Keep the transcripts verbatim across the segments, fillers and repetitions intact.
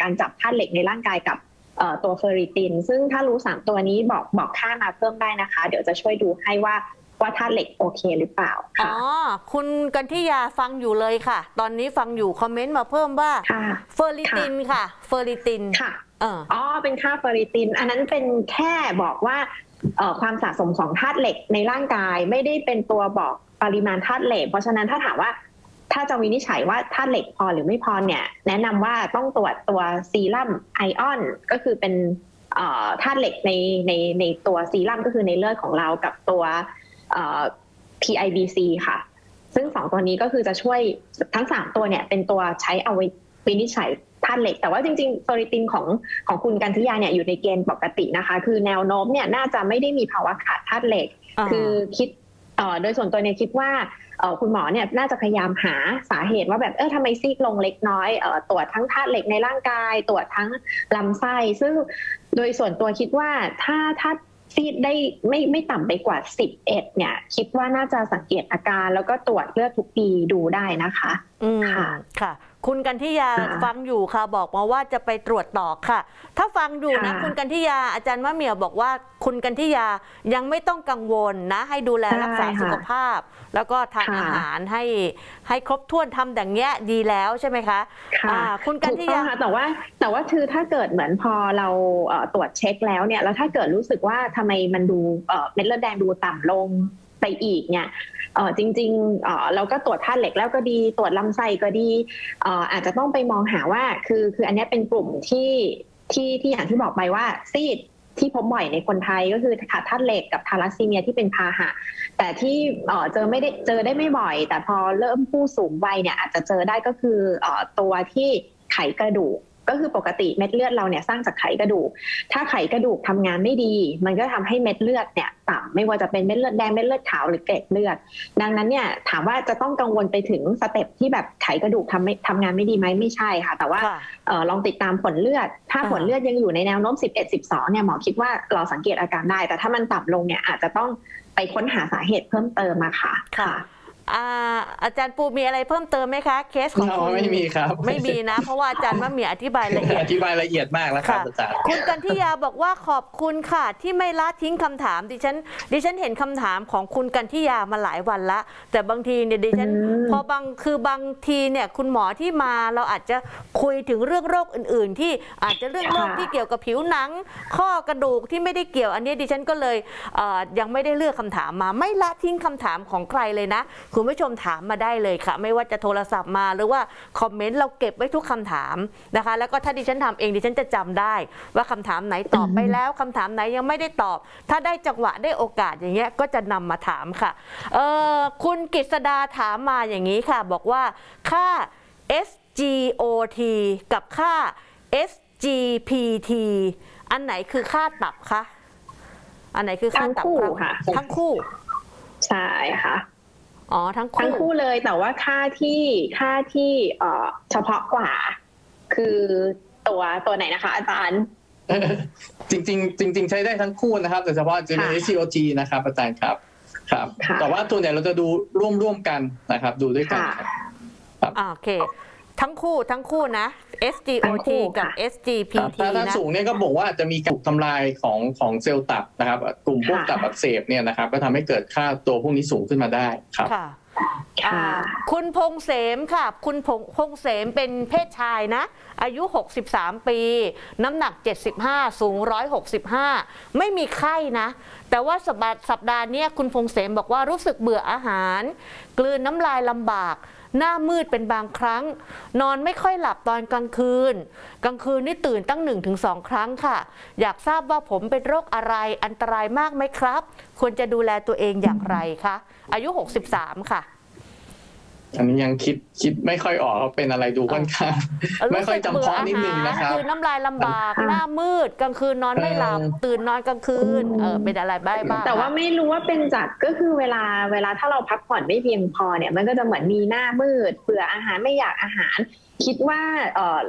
การจับธาตุเหล็กในร่างกายกับตัวเฟอริตินซึ่งถ้ารู้สามตัวนี้บอกบอกค่ามาเพิ่มได้นะคะเดี๋ยวจะช่วยดูให้ว่าว่าธาตุเหล็กโอเคหรือเปล่าอ๋อคุณกันทิยาฟังอยู่เลยค่ะตอนนี้ฟังอยู่คอมเมนต์มาเพิ่มว่าเฟอริตินค่ะเฟอริตินค่ะอ๋อเป็นค่าเฟอริตินอันนั้นเป็นแค่บอกว่าความสะสมของธาตุเหล็กในร่างกายไม่ได้เป็นตัวบอกปริมาณธาตุเหล็กเพราะฉะนั้นถ้าถามว่าถ้าจะวินิจฉัยว่าธาตุเหล็กพอหรือไม่พอเนี่ยแนะนำว่าต้องตรวจตัวซีรัมไอออนก็คือเป็นธาตุเหล็กในในในตัวซีรัมก็คือในเลือดของเรากับตัว พี ไอ บี ซี ค่ะซึ่งสองตัวนี้ก็คือจะช่วยทั้งสามตัวเนี่ยเป็นตัวใช้เอาไว้วินิจฉัยธาตุเหล็กแต่ว่าจริงๆเฟอริตินของของคุณกันทิยาเนี่ยอยู่ในเกณฑ์ปกตินะคะคือแนวโน้มเนี่ยน่าจะไม่ได้มีภาวะขาดธาตุเหล็กคือคิดโดยส่วนตัวเนี่ยคิดว่าคุณหมอเนี่ยน่าจะพยายามหาสาเหตุว่าแบบเออทำไมซีกลงเล็กน้อยตรวจทั้งธาตุเหล็กในร่างกายตรวจทั้งลำไส้ซึ่งโดยส่วนตัวคิดว่าถ้าถ้าซีดได้ไม่ไม่ต่ำไปกว่าสิบเอ็ดเนี่ยคิดว่าน่าจะสังเกตอาการแล้วก็ตรวจเลือดทุกปีดูได้นะคะอืมค่ะค่ะคุณกันทิยาฟังอยู่ค่ะบอกมาว่าจะไปตรวจต่อค่ะถ้าฟังอยู่นะคุณกันทิยาอาจารย์มะเหมี่ยวบอกว่าคุณกันทิยายังไม่ต้องกังวลนะให้ดูแลรักษาสุขภาพแล้วก็ทานอาหารให้ให้ครบถ้วนทำอย่างเงี้ยดีแล้วใช่ไหมคะค่ะคุณกันทิยาแต่ว่าแต่ว่าคือถ้าเกิดเหมือนพอเราตรวจเช็คแล้วเนี่ยแล้วถ้าเกิดรู้สึกว่าทำไมมันดูเม็ดเลือดแดงดูต่ำลงไปอีกเนี่ยเออจริงๆเออเราก็ตรวจธาตุเหล็กแล้วก็ดีตรวจลำไส้ก็ดีเอออาจจะต้องไปมองหาว่าคือคืออันนี้เป็นกลุ่มที่ที่ที่อย่างที่บอกไปว่าซีดที่พบบ่อยในคนไทยก็คือขาดธาตุเหล็กกับทาลัสซีเมียที่เป็นพาหะแต่ที่เออเจอไม่ได้เจอได้ไม่บ่อยแต่พอเริ่มผู้สูงวัยเนี่ยอาจจะเจอได้ก็คือเออตัวที่ไขกระดูกก็คือปกติเม็ดเลือดเราเนี่ยสร้างจากไขกระดูกถ้าไขกระดูกทำงานไม่ดีมันก็ทำให้เม็ดเลือดเนี่ยต่ำไม่ว่าจะเป็นเม็ดเลือดแดงเม็ดเลือดขาวหรือเกล็ดเลือดดังนั้นเนี่ยถามว่าจะต้องกังวลไปถึงสเต็ปที่แบบไขกระดูกทำไม่ทำงานไม่ดีไหมไม่ใช่ค่ะแต่ว่าเออลองติดตามผลเลือดถ้าผลเลือดยังอยู่ในแนวโน้มสิบเอ็ด สิบสองเนี่ยหมอคิดว่าเราสังเกตอาการได้แต่ถ้ามันต่ำลงเนี่ยอาจจะต้องไปค้นหาสาเหตุเพิ่มเติมมาค่ะค่ะอาจารย์ปูมีอะไรเพิ่มเติมไหมคะเคสของคุณไม่มีครับไม่มีนะเพราะว่าอาจารย์มะเหมี่ยวอธิบายละเอียดอธิบายละเอียดมากแล้วครับอาจารย์คุณกันทิยาบอกว่าขอบคุณค่ะที่ไม่ละทิ้งคำถามดิฉันดิฉันเห็นคำถามของคุณกันทิยามาหลายวันละแต่บางทีเนี่ยดิฉันพอบางคือบางทีเนี่ยคุณหมอที่มาเราอาจจะคุยถึงเรื่องโรคอื่นๆที่อาจจะเรื่องโรคที่เกี่ยวกับผิวหนังข้อกระดูกที่ไม่ได้เกี่ยวอันนี้ดิฉันก็เลยยังไม่ได้เลือกคำถามมาไม่ละทิ้งคำถามของใครเลยนะคุณผู้ชมถามมาได้เลยค่ะไม่ว่าจะโทรศัพท์มาหรือว่าคอมเมนต์เราเก็บไว้ทุกคำถามนะคะแล้วก็ถ้าดิฉันทำเองดิฉันจะจำได้ว่าคำถามไหนตอบไปแล้วคำถามไหนยังไม่ได้ตอบถ้าได้จังหวะได้โอกาสอย่างเงี้ยก็จะนำมาถามค่ะเออคุณกฤษดาถามมาอย่างนี้ค่ะบอกว่าค่า เอส จี โอ ที กับค่า เอส จี พี ที อันไหนคือค่าตับคะอันไหนคือค่าตับค่ะทั้งคู่ใช่ค่ะอ๋อทั้งคู่ทั้งคู่เลยแต่ว่าค่าที่ค่าที่เอ่อเฉพาะกว่าคือตัวตัวไหนนะคะอาจารย์จริงๆจริงๆใช้ได้ทั้งคู่นะครับแต่เฉพาะจะเป็น เอส จี โอ ที นะครับอาจารย์ครับครับแต่ว่าตัวเนี่ยเราจะดูร่วมๆกันนะครับดูด้วยกันครับโอเคทั้งคู่ทั้งคู่นะ เอส จี โอ ที กับ เอส จี พี ทีถ้าสูงเนี่ยก็บอกว่าจะมีการทำลายของของเซลล์ตับนะครับกลุ่มพวกตับอักเสบเนี่ยนะครับก็ทำให้เกิดค่าตัวพวกนี้สูงขึ้นมาได้ครับคุณพงเสมค่ะคุณพงพงเสมเป็นเพศชายนะอายุหกสิบสามปีน้ำหนักเจ็ดสิบห้าสูงหนึ่งร้อยหกสิบห้าไม่มีไข้นะแต่ว่าสัปดาห์สัปดาห์นี้คุณพงเสมบอกว่ารู้สึกเบื่ออาหารกลืนน้ำลายลำบากหน้ามืดเป็นบางครั้งนอนไม่ค่อยหลับตอนกลางคืนกลางคืนนี่ตื่นตั้งหนึ่งถึงสองครั้งค่ะอยากทราบว่าผมเป็นโรคอะไรอันตรายมากไหมครับควรจะดูแลตัวเองอย่างไรคะอายุหกสิบสามค่ะอันนี้ยังคิดคิดไม่ค่อยออกว่าเป็นอะไรดูค่อนข้างไม่ค่อยจำเพาะนิดนึงนะครับคือน้ำลายลำบากหน้ามืดกลางคืนนอนไม่หลับตื่นนอนกลางคืนเออเป็นอะไรบ้างแต่ว่าไม่รู้ว่าเป็นจากก็คือเวลาเวลาถ้าเราพักผ่อนไม่เพียงพอเนี่ยมันก็จะเหมือนมีหน้ามืดเบื่ออาหารไม่อยากอาหารคิดว่าเออ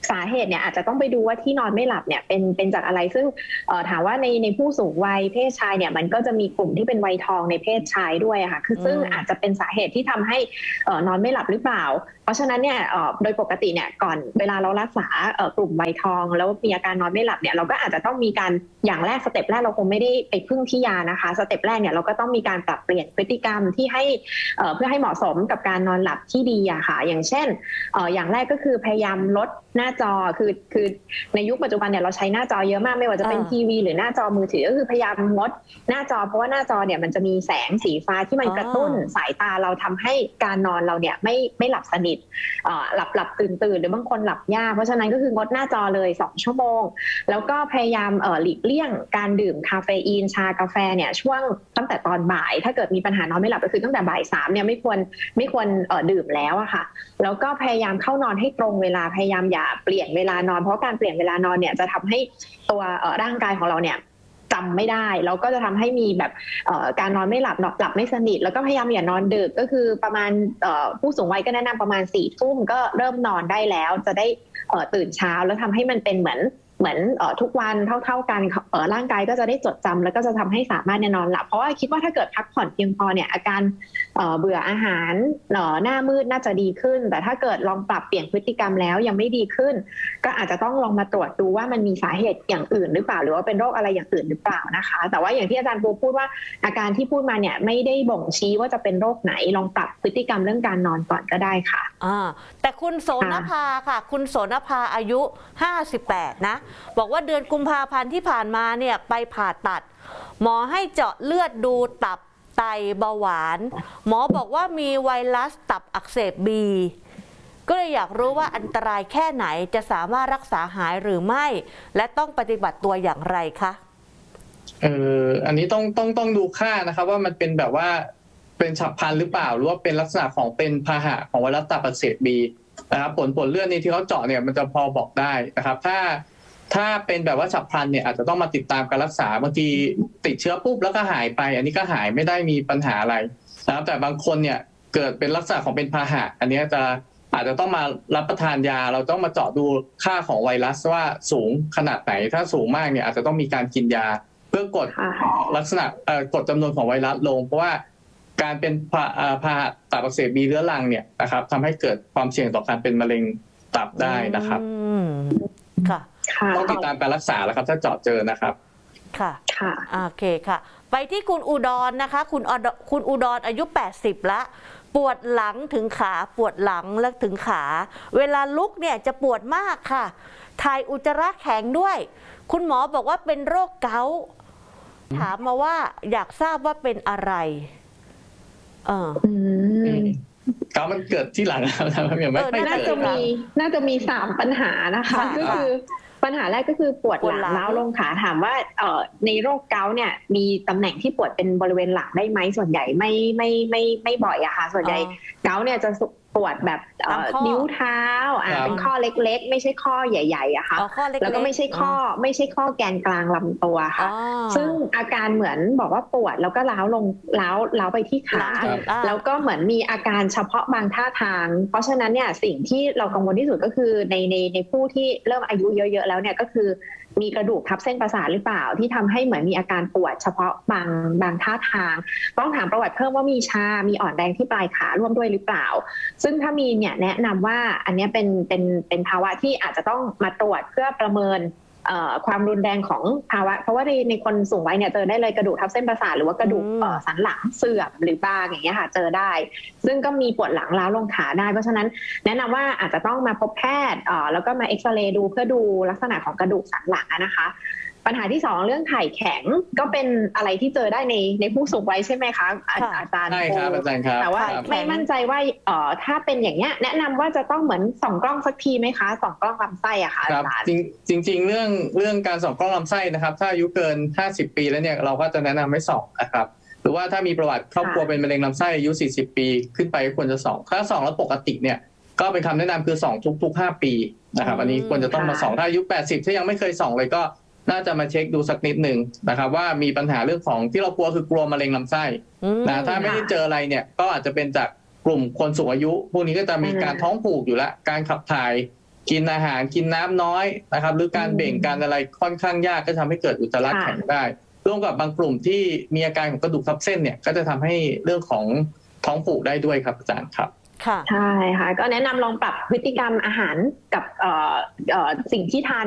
สาเหตุเนี่ยอาจจะต้องไปดูว่าที่นอนไม่หลับเนี่ยเป็นเป็นจากอะไรซึ่งถามว่าในในผู้สูงวัยเพศชายเนี่ยมันก็จะมีกลุ่มที่เป็นวัยทองในเพศชายด้วยค่ะคือซึ่งอาจจะเป็นสาเหตุที่ทำให้นอนไม่หลับหรือเปล่าเพราะฉะนั้นเนี่ยโดยปกติเนี่ยก่อนเวลาเรารักษากลุ่มวัยทองแล้วมีอาการนอนไม่หลับเนี่ยเราก็อาจจะต้องมีการอย่างแรกสเต็ปแรกเราคงไม่ได้ไปพึ่งที่ยานะคะสเต็ปแรกเนี่ยเราก็ต้องมีการปรับเปลี่ยนพฤติกรรมที่ให้เพื่อให้เหมาะสมกับการนอนหลับที่ดีอะค่ะอย่างเช่นอย่างแรกก็คือพยายามลดหน้าจอคือคือในยุคปัจจุบันเนี่ยเราใช้หน้าจอเยอะมากไม่ว่าจะเป็นทีวีหรือหน้าจอมือถือก็คือพยายามงดหน้าจอเพราะว่าหน้าจอเนี่ยมันจะมีแสงสีฟ้าที่มันกระตุ้นสายตาเราทำให้การนอนเราเนี่ยไม่ไม่หลับสนิทหลับหลับตื่นตื่นหรือบางคนหลับยากเพราะฉะนั้นก็คืองดหน้าจอเลยสองชั่วโมงแล้วก็พยายามหลีกเลี่ยงการดื่มคาเฟอีนชากาแฟเนี่ยช่วงตั้งแต่ตอนบ่ายถ้าเกิดมีปัญหานอนไม่หลับก็คือตั้งแต่บ่ายสามเนี่ยไม่ควรไม่ควรดื่มแล้วอะค่ะแล้วก็พยายามเข้านอนให้ตรงเวลาพยายามอย่าเปลี่ยนเวลานอนเพราะการเปลี่ยนเวลานอนเนี่ยจะทำให้ตัวร่างกายของเราเนี่ยจำไม่ได้แล้วก็จะทำให้มีแบบการนอนไม่หลับหลับไม่สนิทแล้วก็พยายามอย่านอนดึกก็คือประมาณผู้สูงวัยก็แนะนำประมาณสี่ทุ่มก็เริ่มนอนได้แล้วจะได้ตื่นเช้าแล้วทำให้มันเป็นเหมือนเหมือนทุกวันเท่าๆกันร่างกายก็จะได้จดจำแล้วก็จะทำให้สามารถนอนหลับเพราะว่าคิดว่าถ้าเกิดพักผ่อนเพียงพอเนี่ยอาการเบื่ออาหารหน้ามืดน่าจะดีขึ้นแต่ถ้าเกิดลองปรับเปลี่ยนพฤติกรรมแล้วยังไม่ดีขึ้นก็อาจจะต้องลองมาตรวจดูว่ามันมีสาเหตุอย่างอื่นหรือเปล่าหรือว่าเป็นโรคอะไรอย่างอื่นหรือเปล่านะคะแต่ว่าอย่างที่อาจารย์ปูพูดว่าอาการที่พูดมาเนี่ยไม่ได้บ่งชี้ว่าจะเป็นโรคไหนลองปรับพฤติกรรมเรื่องการนอนก่อนก็ได้ค่ะอ่าแต่คุณโสนภาค่ะคุณโสนภาอายุห้าสิบแปดนะบอกว่าเดือนกุมภาพันธ์ที่ผ่านมาเนี่ยไปผ่าตัดหมอให้เจาะเลือดดูตับไตเบาหวานหมอบอกว่ามีไวรัสตับอักเสบบีก็เลยอยากรู้ว่าอันตรายแค่ไหนจะสามารถรักษาหายหรือไม่และต้องปฏิบัติตัวอย่างไรคะเอออันนี้ต้องต้องต้องดูค่านะครับว่ามันเป็นแบบว่าเป็นฉับพลันหรือเปล่าหรือว่าเป็นลักษณะของเป็นพาหะของไวรัสตับอักเสบบีนะครับผลผลเลือดนี้ที่เขาเจาะเนี่ยมันจะพอบอกได้นะครับถ้าถ้าเป็นแบบว่าฉับพลันเนี่ยอาจจะต้องมาติดตามการรักษาบางทีติดเชื้อปุ๊บแล้วก็หายไปอันนี้ก็หายไม่ได้มีปัญหาอะไรนะครับแต่บางคนเนี่ยเกิดเป็นลักษณะของเป็นพาหะอันนี้จะอาจจะต้องมารับประทานยาเราต้องมาเจาะดูค่าของไวรัสว่าสูงขนาดไหนถ้าสูงมากเนี่ยอาจจะต้องมีการกินยาเพื่อกดลักษณะกดจำนวนของไวรัสลงเพราะว่าการเป็นพาหะตับอักเสบบีเรื้อรังเนี่ยนะครับทำให้เกิดความเสี่ยงต่อการเป็นมะเร็งตับได้นะครับค่ะต้องติดตามการรักษาแล้วครับถ้าเจาะเจอนะครับค่ะค่ะโอเคค่ะไปที่คุณอุดรนะคะคุณคุณอุดรอายุแปดสิบละปวดหลังถึงขาปวดหลังและถึงขาเวลาลุกเนี่ยจะปวดมากค่ะถ่ายอุจจาระแข็งด้วยคุณหมอบอกว่าเป็นโรคเกาต์ถามมาว่าอยากทราบว่าเป็นอะไรเออเกาต์มันเกิดที่หลังนะครับยังไม่ค่อยเกิดน่าจะมีน่าจะมีสามปัญหานะคะก็คือปัญหาแรกก็คือปวดหลังล้าวลงขาถามว่าในโรคเกาต์เนี่ยมีตำแหน่งที่ปวดเป็นบริเวณหลังได้ไหมส่วนใหญ่ไม่ไม่ไม่ไม่บ่อยอะค่ะส่วนใหญ่เกาต์เนี่ยจะปวดแบบนิ้วเท้าอ่าเป็นข้อเล็กๆไม่ใช่ข้อใหญ่ๆอะค่ะแล้วก็ไม่ใช่ข้อไม่ใช่ข้อแกนกลางลำตัวค่ะซึ่งอาการเหมือนบอกว่าปวดแล้วก็ล้าวลงล้าวล้าวไปที่ขาแล้วก็เหมือนมีอาการเฉพาะบางท่าทางเพราะฉะนั้นเนี่ยสิ่งที่เรากังวลที่สุดก็คือในในในผู้ที่เริ่มอายุเยอะๆแล้วเนี่ยก็คือมีกระดูกทับเส้นประสาทหรือเปล่าที่ทำให้เหมือนมีอาการปวดเฉพาะบางบางท่าทางต้องถามประวัติเพิ่มว่ามีชามีอ่อนแรงที่ปลายขาร่วมด้วยหรือเปล่าซึ่งถ้ามีเนี่ยแนะนำว่าอันนี้เป็นเป็นเป็นภาวะที่อาจจะต้องมาตรวจเพื่อประเมินความรุนแรงของภาวะเพราะว่าในในคนสูงวัยเนี่ยเจอได้เลยกระดูกทับเส้นประสาทหรือว่ากระดูกสันหลังเสื่อมหรือบางอย่างเงี้ยค่ะเจอได้ซึ่งก็มีปวดหลังล้าวลงขาได้เพราะฉะนั้นแนะนำว่าอาจจะต้องมาพบแพทย์แล้วก็มาเอ็กซเรย์ดูเพื่อดูลักษณะของกระดูกสันหลังนะคะปัญหาที่สองเรื่องไข่แข็งก็เป็นอะไรที่เจอได้ในในผู้สูงวัยใช่ไหมคะอาจารย์ใช่ครับอาจารย์ครับแต่ว่าไม่มั่นใจว่าเอ่อถ้าเป็นอย่างเงี้ยแนะนำว่าจะต้องเหมือนส่องกล้องสักทีไหมคะส่องกล้องลำไส้อะค่ะอาจารย์จริงจริงๆเรื่องเรื่องการส่องกล้องลำไส้นะครับถ้าอายุเกินห้าสิบปีแล้วเนี่ยเราก็จะแนะนำให้ส่องนะครับหรือว่าถ้ามีประวัติครอบครัวเป็นมะเร็งลำไส้อายุสี่สิบปีขึ้นไปควรจะส่องถ้าส่องแล้วปกติเนี่ยก็เป็นคำแนะนำคือส่องทุกๆห้าปีนะครับอันนี้ควรจะต้องมาส่องถ้าอายุแปดสิบถ้ายังไม่เคยส่องเลยก็น่าจะมาเช็คดูสักนิดหนึ่งนะครับว่ามีปัญหาเรื่องของที่เรากลัวคือกลัวมะเร็งลำไส้นะถ้าไม่ได้เจออะไรเนี่ยก็อาจจะเป็นจากกลุ่มคนสูงอายุพวกนี้ก็จะมีการท้องผูกอยู่แล้วการขับถ่ายกินอาหารกินน้ำน้อยนะครับหรือการเบ่งการอะไรค่อนข้างยากก็ทำให้เกิดอุจจาระแข็งได้ร่วมกับบางกลุ่มที่มีอาการของกระดูกทับเส้นเนี่ยก็จะทำให้เรื่องของท้องผูกได้ด้วยครับอาจารย์ครับค่ะใช่ค่ะก็แนะนำลองปรับพฤติกรรมอาหารกับเอ่อเอ่อสิ่งที่ทาน